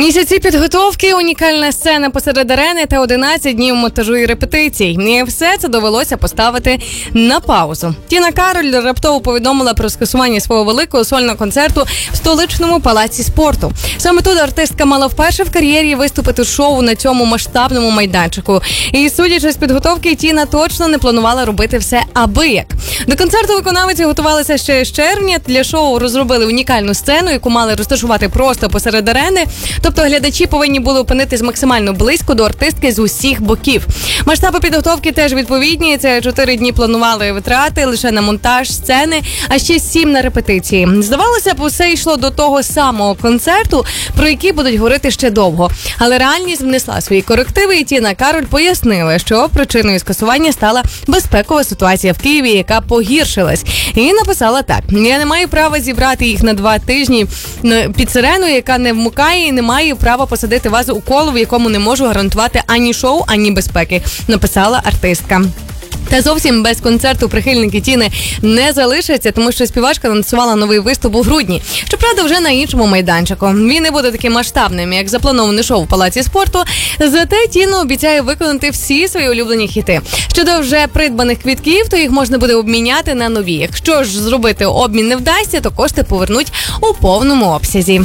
Місяці підготовки, унікальна сцена посеред арени та 11 днів монтажу і репетицій. І все це довелося поставити на паузу. Тіна Кароль раптово повідомила про скасування свого великого сольного концерту в столичному палаці спорту. Саме тут артистка мала вперше в кар'єрі виступити шоу на цьому масштабному майданчику. І судячи з підготовки, Тіна точно не планувала робити все абияк. До концерту виконавиці готувалися ще з червня. Для шоу розробили унікальну сцену, яку мали розташувати просто посеред арени. Тобто глядачі повинні були опинитись максимально близько до артистки з усіх боків. Масштаби підготовки теж відповідні. Це 4 дні планували витрати лише на монтаж сцени, а ще 7 на репетиції. Здавалося б, усе йшло до того самого концерту, про який будуть говорити ще довго. Але реальність внесла свої корективи, і Тіна Кароль пояснила, що причиною скасування стала безпекова ситуація в Києві, яка погіршилась. І написала так: «Я не маю права зібрати їх на 2 тижні під сирену, яка не вмикає, і не маю права посадити вас у коло, в якому не можу гарантувати ані шоу, ані безпеки», написала артистка. Та зовсім без концерту прихильники Тіни не залишаться, тому що співачка анонсувала новий виступ у грудні. Щоправда, вже на іншому майданчику. Він не буде таким масштабним, як заплановане шоу в Палаці спорту, зате Тіна обіцяє виконати всі свої улюблені хіти. Щодо вже придбаних квитків, то їх можна буде обміняти на нові. Якщо ж зробити обмін не вдасться, то кошти повернуть у повному обсязі.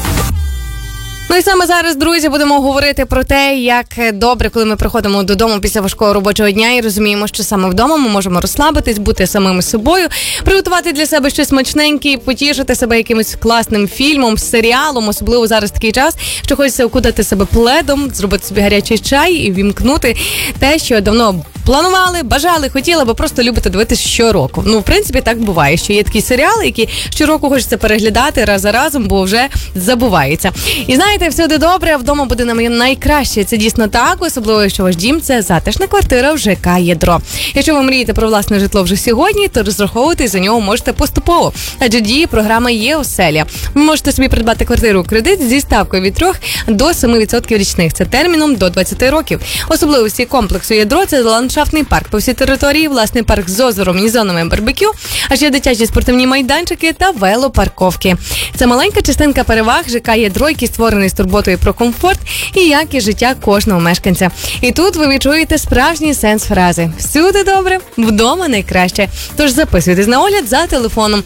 Ну і саме зараз, друзі, будемо говорити про те, як добре, коли ми приходимо додому після важкого робочого дня і розуміємо, що саме вдома ми можемо розслабитись, бути самими собою, приготувати для себе щось смачненьке, потішити себе якимось класним фільмом, серіалом, особливо зараз такий час, що хочеться окутати себе пледом, зробити собі гарячий чай і вімкнути те, що давно планували, бажали, хотіли, або просто любите дивитися щороку. Ну, в принципі, так буває, що є такі серіали, які щороку хочеться переглядати раз за разом, бо вже забувається. І знаєте, всюди добре, а вдома буде нам найкраще. Це дійсно так, особливо, якщо ваш дім – це затишна квартира в ЖК «Ядро». Якщо ви мрієте про власне житло вже сьогодні, то розраховувати за нього можете поступово. Адже діє програма «Є-оселя». Ви можете собі придбати квартиру у кредит зі ставкою від 3 до 7% річних. Це терміном до 20 років. Особливості комплексу «Ядро» – це ландшафтний парк по всій території, власний парк з озером і зонами барбекю, а ще дитячі спортивні майданчики та велопарковки. Це маленька частинка переваг ЖК «Ядро», який створений з турботою про комфорт і якість життя кожного мешканця. І тут ви відчуєте справжній сенс фрази «Всюди добре, вдома найкраще». Тож записуйтесь на огляд за телефоном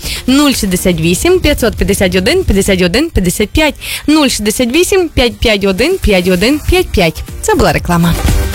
068 551 51 55 068 551 51 55. Це була реклама.